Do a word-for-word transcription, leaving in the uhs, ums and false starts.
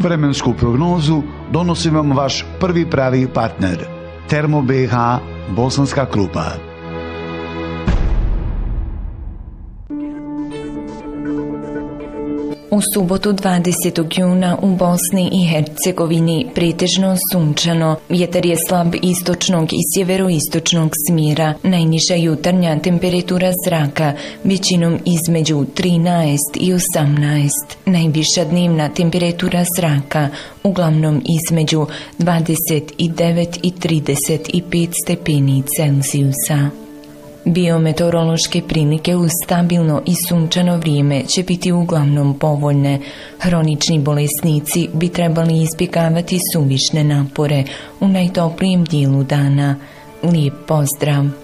Vremensku prognozu donosi vam vaš prvi pravi partner Termo B H Bosanska Krupa. U subotu dvadesetog juna u Bosni i Hercegovini pretežno sunčano, vjetar je slab istočnog i sjeveroistočnog smjera, najniža jutarnja temperatura zraka većinom između trinaest i osamnaest, najviša dnevna temperatura zraka uglavnom između dvadeset devet i trideset pet stepeni Celzijusa. Biometeorološke prilike u stabilno i sunčano vrijeme će biti uglavnom povoljne. Hronični bolesnici bi trebali izbjegavati suvišne napore u najtoplijem dijelu dana. Lijep pozdrav!